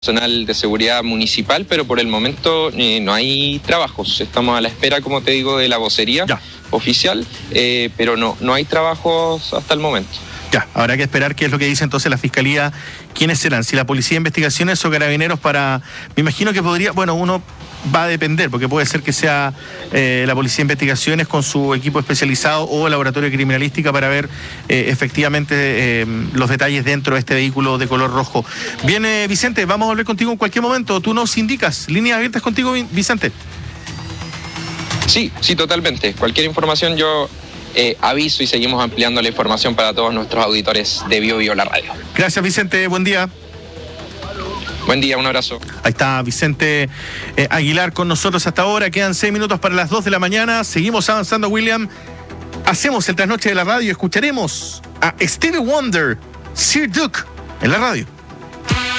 personal de seguridad municipal, pero por el momento no hay trabajos. Estamos a la espera, como te digo, de la vocería oficial, pero no hay trabajos hasta el momento. Ya, habrá que esperar qué es lo que dice entonces la Fiscalía. ¿Quiénes serán? Si la Policía de Investigaciones o Carabineros para... Me imagino que podría... Bueno, uno va a depender, porque puede ser que sea la Policía de Investigaciones con su equipo especializado o el Laboratorio de Criminalística para ver efectivamente los detalles dentro de este vehículo de color rojo. Bien, Vicente, vamos a volver contigo en cualquier momento. Tú nos indicas. Líneas abiertas contigo, Vicente. Sí, totalmente. Cualquier información yo aviso y seguimos ampliando la información para todos nuestros auditores de BioBio la radio. Gracias, Vicente. Buen día. Buen día, un abrazo. Ahí está Vicente Aguilar con nosotros hasta ahora. Quedan 6 minutos para las 2 de la mañana. Seguimos avanzando, William. Hacemos el trasnoche de la radio. Escucharemos a Stevie Wonder, Sir Duke, en la radio.